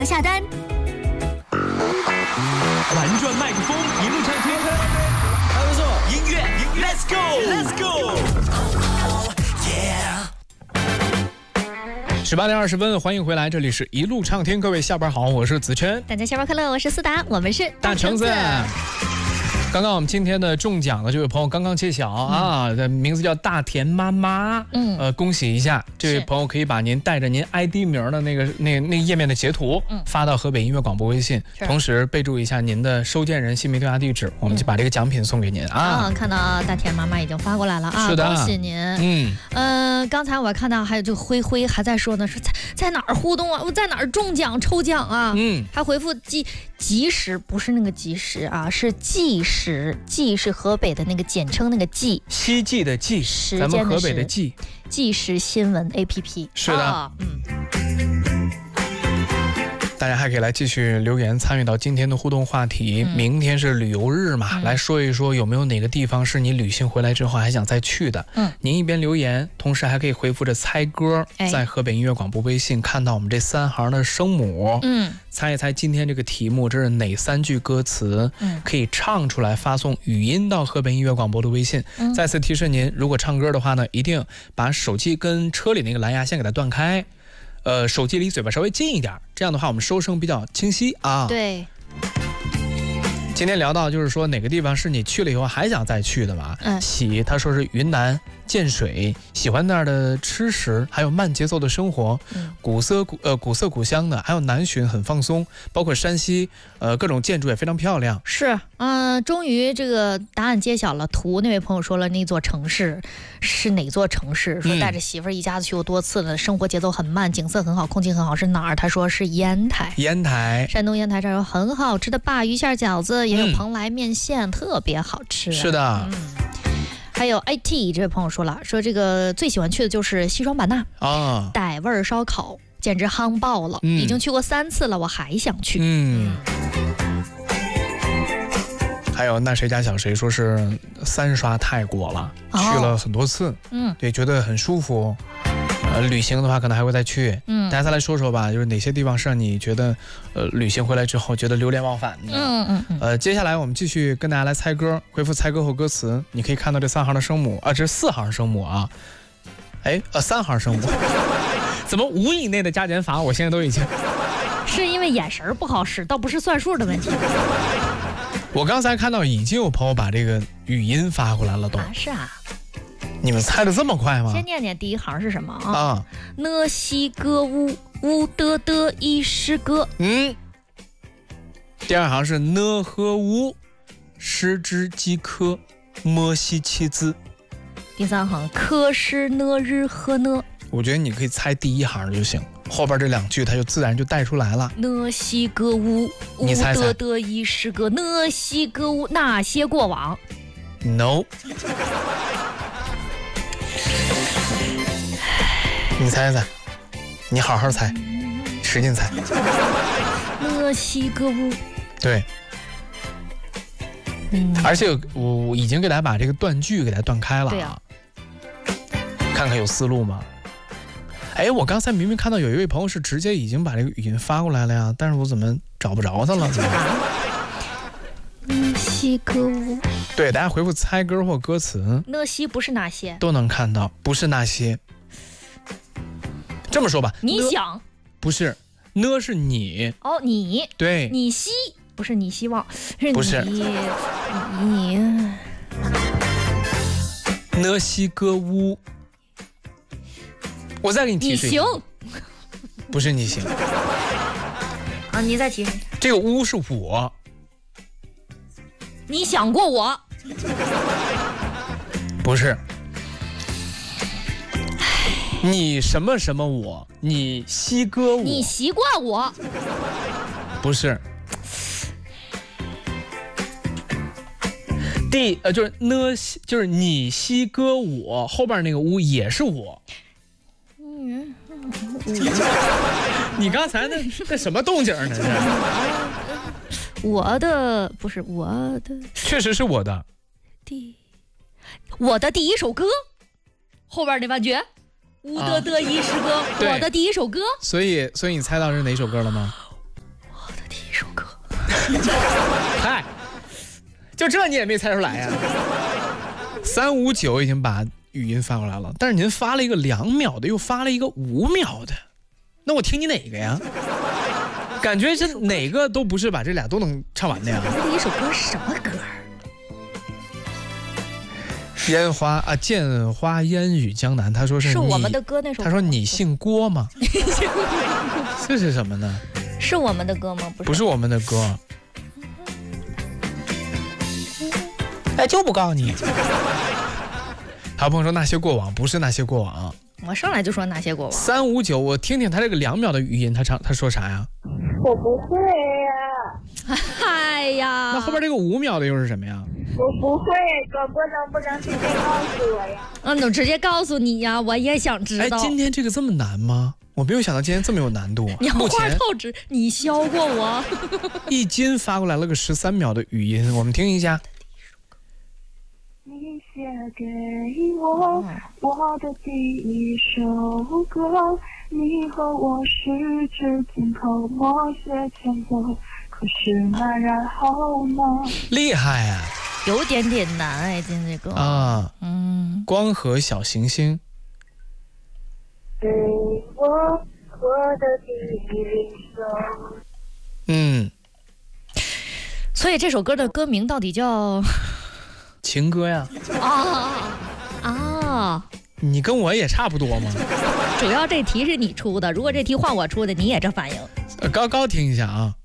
下单。 玩转麦克风，一路畅听，还不错。音乐 ，Let's go，Let's go。18:20，欢迎回来，这里是一路畅听，各位下班好，我是子琛， 大家下班快乐，我是思达，我们是大橙子。刚刚我们今天的中奖的这位朋友刚刚揭晓啊，名字叫大田妈妈，恭喜一下，这位朋友可以把您带着您 ID 名的那个页面的截图发到河北音乐广播微信，同时备注一下您的收件人姓名、电话、地址，我们就把这个奖品送给您啊。 看到大田妈妈已经发过来了啊， 是的， 恭喜您。刚才我看到还有这个灰灰还在说呢，说在哪儿互动啊？我在哪儿中奖抽奖啊？还回复及时，不是那个及时啊，是计时，计是河北的那个简称那个计， 希冀的冀，咱们河北的冀， 计时新闻 APP。 是的，大家还可以来继续留言参与到今天的互动话题。明天是旅游日嘛，来说一说有没有哪个地方是你旅行回来之后还想再去的。您一边留言，同时还可以回复着猜歌，在河北音乐广播微信看到我们这3行的声母，猜一猜今天这个题目这是哪3句歌词，可以唱出来发送语音到河北音乐广播的微信。再次提示您，如果唱歌的话呢，一定把手机跟车里那个蓝牙先给它断开。手机离嘴巴稍微近一点，这样的话我们收声比较清晰啊。 对。 今天聊到就是说哪个地方是你去了以后还想再去的嘛？喜他说是云南建水，喜欢那儿的吃食，还有慢节奏的生活，古色古香的，还有南浔很放松，包括山西各种建筑也非常漂亮。 是，终于这个答案揭晓了。图那位朋友说了那座城市是哪座城市？说带着媳妇儿一家子去过多次了，生活节奏很慢，景色很好，空气很好，是哪儿？他说是烟台。烟台，山东烟台这儿有很好吃的鲅鱼馅饺子，也有蓬莱面线，特别好吃。 是的。 还有 IT 这位朋友说了，说这个最喜欢去的就是西双版纳傣味烧烤，简直夯爆了，已经去过3次了，我还想去。 还有那谁家小谁说是3刷泰国了，去了很多次，对，觉得很舒服。旅行的话可能还会再去。大家再来说说吧，就是哪些地方是让你觉得旅行回来之后觉得流连忘返的。接下来我们继续跟大家来猜歌，回复猜歌后歌词，你可以看到这3行的声母啊，这是4行声母啊。3行声母怎么5以内的加减法我现在都已经是因为眼神不好使，倒不是算数的问题。 我刚才看到已经有朋友把这个语音发过来了都。 是啊， 你们猜的这么快吗？ 先念念第一行是什么啊？呢西歌乌乌的的一诗歌。 第2行是呢和乌诗之鸡科摸西七字。 第3行科诗呢日和呢。 我觉得你可以猜第1行就行，后边这2句它就自然就带出来了。 呢西歌乌乌的的一诗歌，呢西歌乌那些过往。 No。你猜猜，你好好猜，使劲猜。 呢西歌乌。对。 而且我已经给大家把这个断句给它断开了。 对啊。 看看有思路吗？我刚才明明看到有一位朋友是直接已经把这个语音发过来了呀，但是我怎么找不着他了？ 西歌乌。 对，大家回复猜歌或歌词。 呢西不是那些， 都能看到，不是那些。这么说吧， 你想不是呢是你你对， 你希不是你希望，是不是你呢西歌乌。我再给你提示， 你行， 不是你行啊！你再提示， 这个乌是我， 你想过我， 不是。你什么什么我，你西歌我， 你习惯我， 不是。就是呢，就是你西歌我，后边那个乌也是我。你刚才那什么动静呢？ 我的不是我的， 确实是我的。 我的第一首歌，后边那半句，乌的的一诗歌，我的第一首歌。 所以你猜到是哪首歌了吗？ 首歌。 嗨，就这你也没猜出来呀？359已经把语音发过来了，但是您发了一个2秒的，又发了一个5秒的，那我听你哪个呀？感觉这哪个都不是把这俩都能唱完的呀。 这一首歌是什么歌？ 烟花啊，剑花烟雨江南。他说是我们的歌那首歌。 他说你姓郭吗？这是什么呢？ 是我们的歌吗？ 不是我们的歌。哎，就不告诉你。好朋友说那些过往，不是那些过往。 我上来就说那些过往。 359，我听听他这个2秒的语音，他说啥呀？ 我不会呀。 哎呀， 那后边这个5秒的又是什么呀？ 我不会，哥哥能不能直接告诉我呀？ 能直接告诉你呀，我也想知道。 哎，今天这个这么难吗？我没有想到今天这么有难度。 你花透纸，你削过我。 一斤发过来了个13秒的语音，我们听一下。 你写给我我的第一首歌，你和我十指紧扣，默写前奏，可是那然后呢？ 厉害啊！ 有点点难哎，今天这个啊，光和小行星。 给我的第一首。 所以这首歌的歌名到底叫？ 情歌呀。你跟我也差不多嘛。 主要这题是你出的，如果这题换我出的，你也这反应。 高听一下啊。